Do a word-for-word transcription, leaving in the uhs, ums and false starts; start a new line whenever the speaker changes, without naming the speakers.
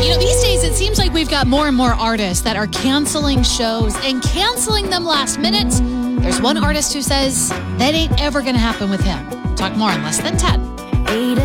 You know, these days it seems like we've got more and more artists that are canceling shows and canceling them last minute. There's one artist who says that ain't ever going to happen with him. Talk more in less than ten.